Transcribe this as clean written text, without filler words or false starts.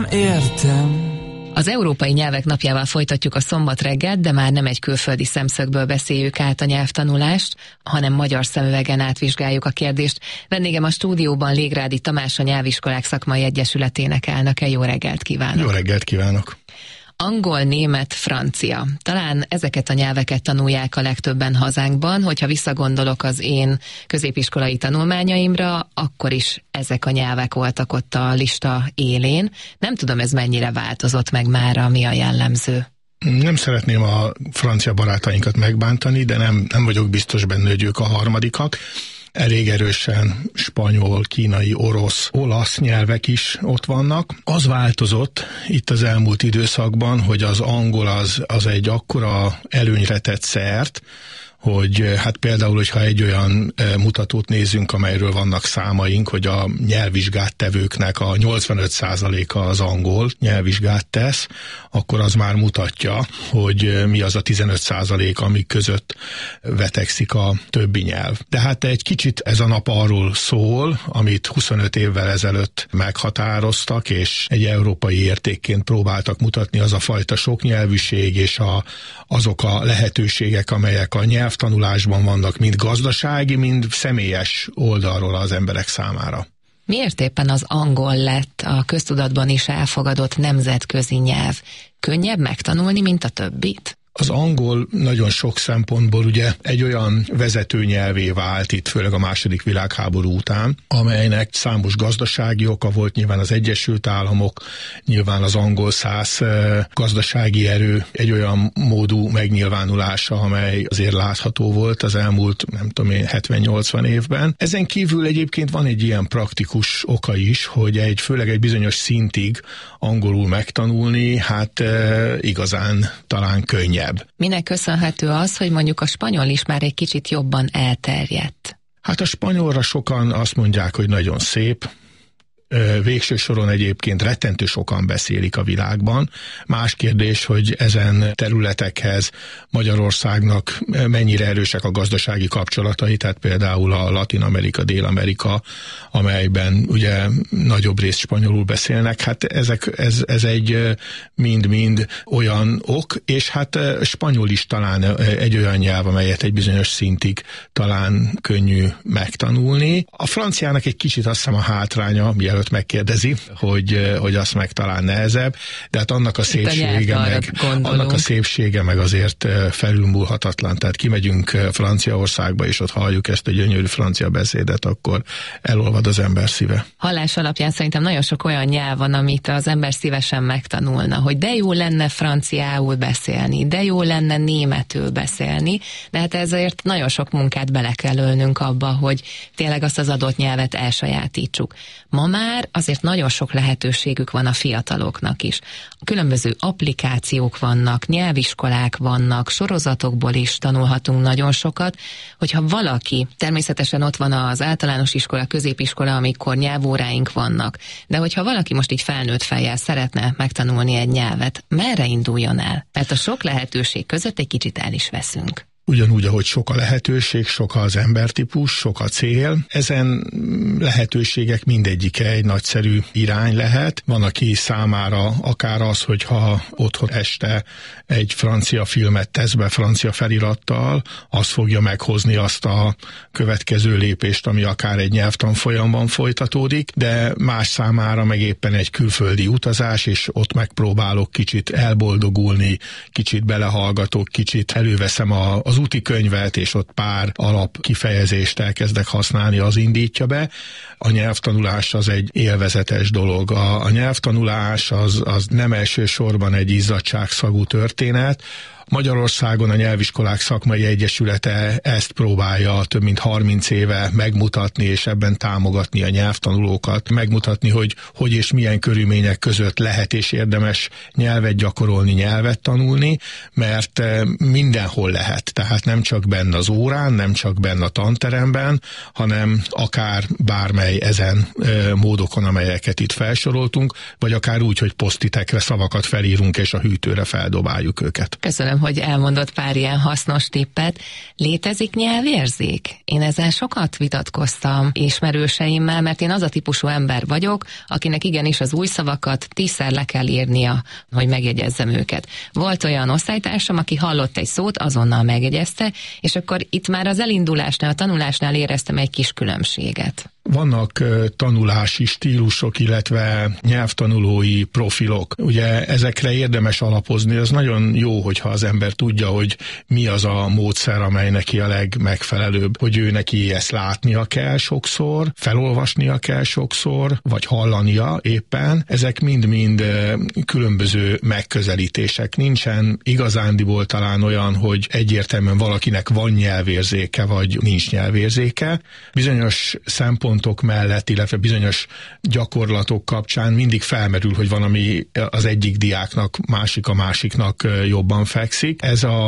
értem. Az Európai Nyelvek Napjával folytatjuk a szombat reggelt, de már nem egy külföldi szemszögből beszéljük át a nyelvtanulást, hanem magyar szemüvegen átvizsgáljuk a kérdést. Vendégem a stúdióban Légrádi Tamás, a Nyelviskolák Szakmai Egyesületének elnöke. Jó reggelt kívánok! Jó reggelt kívánok! Angol, német, francia. Talán ezeket a nyelveket tanulják a legtöbben hazánkban, hogyha visszagondolok az én középiskolai tanulmányaimra, akkor is ezek a nyelvek voltak ott a lista élén. Nem tudom, ez mennyire változott meg mára, ami a jellemző. Nem szeretném a francia barátainkat megbántani, de nem vagyok biztos benne, hogy ők a harmadikak. Elég erősen spanyol, kínai, orosz, olasz nyelvek is ott vannak. Az változott itt az elmúlt időszakban, hogy az angol az egy akkora előnyre tett szert, hogy hát például, hogyha egy olyan mutatót nézzünk, amelyről vannak számaink, hogy a nyelvvizsgát tevőknek a 85%-a az angol nyelvvizsgát tesz, akkor az már mutatja, hogy mi az a 15%, amik között vetekszik a többi nyelv. De hát egy kicsit ez a nap arról szól, amit 25 évvel ezelőtt meghatároztak, és egy európai értékként próbáltak mutatni, az a fajta soknyelvűség és azok a lehetőségek, amelyek a nyelvtanulásban vannak, mind gazdasági, mind személyes oldalról az emberek számára. Miért éppen az angol lett a köztudatban is elfogadott nemzetközi nyelv? Könnyebb megtanulni, mint a többit? Az angol nagyon sok szempontból ugye egy olyan vezetőnyelvé vált itt, főleg a II. Világháború után, amelynek számos gazdasági oka volt, nyilván az Egyesült Államok, nyilván az angol száz gazdasági erő egy olyan módú megnyilvánulása, amely azért látható volt az elmúlt, nem tudom én, 70-80 évben. Ezen kívül egyébként van egy ilyen praktikus oka is, hogy főleg egy bizonyos szintig angolul megtanulni, hát igazán talán könnyebb. Minek köszönhető az, hogy mondjuk a spanyol is már egy kicsit jobban elterjedt? Hát a spanyolra sokan azt mondják, hogy nagyon szép. Végső soron egyébként rettentő sokan beszélik a világban. Más kérdés, hogy ezen területekhez Magyarországnak mennyire erősek a gazdasági kapcsolatai, tehát például a Latin-Amerika, Dél-Amerika, amelyben ugye nagyobb részt spanyolul beszélnek, hát ez egy mind-mind olyan ok, és hát spanyol is talán egy olyan nyelv, amelyet egy bizonyos szintig talán könnyű megtanulni. A franciának egy kicsit azt hiszem a hátránya, mielőtt megkérdezi, hogy azt meg talán nehezebb, de hát annak a szépsége meg azért felülmúlhatatlan. Tehát kimegyünk Franciaországba, és ott halljuk ezt a gyönyörű francia beszédet, akkor elolvad az ember szíve. Hallás alapján szerintem nagyon sok olyan nyelv van, amit az ember szívesen megtanulna, hogy de jó lenne franciául beszélni, de jó lenne németül beszélni, de hát ezért nagyon sok munkát bele kell ölnünk abba, hogy tényleg azt az adott nyelvet elsajátítsuk. Ma már azért nagyon sok lehetőségük van a fiataloknak is. Különböző applikációk vannak, nyelviskolák vannak, sorozatokból is tanulhatunk nagyon sokat, hogyha valaki, természetesen ott van az általános iskola, középiskola, amikor nyelvóráink vannak, de hogyha valaki most így felnőtt fejjel szeretne megtanulni egy nyelvet, merre induljon el? Mert a sok lehetőség között egy kicsit el is veszünk. Ugyanúgy, ahogy sok a lehetőség, sok az embertípus, sok a cél. Ezen lehetőségek mindegyike egy nagyszerű irány lehet. Van, aki számára akár az, hogyha otthon este egy francia filmet tesz be francia felirattal, az fogja meghozni azt a következő lépést, ami akár egy nyelvtanfolyamban folytatódik, de más számára meg éppen egy külföldi utazás, és ott megpróbálok kicsit elboldogulni, kicsit belehallgatok, kicsit előveszem az úti könyvet, és ott pár alap kifejezést elkezdek használni, az indítja be. A nyelvtanulás az egy élvezetes dolog. A nyelvtanulás az nem elsősorban egy izzadságszagú történet. Magyarországon a Nyelviskolák Szakmai Egyesülete ezt próbálja több mint 30 éve megmutatni, és ebben támogatni a nyelvtanulókat, megmutatni, hogy és milyen körülmények között lehet és érdemes nyelvet gyakorolni, nyelvet tanulni, mert mindenhol lehet. Tehát nem csak benne az órán, nem csak benne a tanteremben, hanem akár bármely ezen módokon, amelyeket itt felsoroltunk, vagy akár úgy, hogy posztitekre szavakat felírunk, és a hűtőre feldobáljuk őket. Köszönöm köszönöm, hogy elmondott pár ilyen hasznos tippet. Létezik nyelvérzék? Én ezzel sokat vitatkoztam ismerőseimmel, mert én az a típusú ember vagyok, akinek igenis az új szavakat 10-szer le kell írnia, hogy megjegyezzem őket. Volt olyan osztálytársam, aki hallott egy szót, azonnal megjegyezte, és akkor itt már az elindulásnál, a tanulásnál éreztem egy kis különbséget. Vannak tanulási stílusok, illetve nyelvtanulói profilok. Ugye ezekre érdemes alapozni, az nagyon jó, hogyha az ember tudja, hogy mi az a módszer, amely neki a legmegfelelőbb, hogy ő neki ezt látnia kell sokszor, felolvasnia kell sokszor, vagy hallania éppen. Ezek mind-mind különböző megközelítések. Nincsen igazándiból talán olyan, hogy egyértelműen valakinek van nyelvérzéke, vagy nincs nyelvérzéke. Bizonyos szempontok mellett, illetve bizonyos gyakorlatok kapcsán mindig felmerül, hogy van, ami az egyik diáknak, a másiknak jobban fekszik. Ez a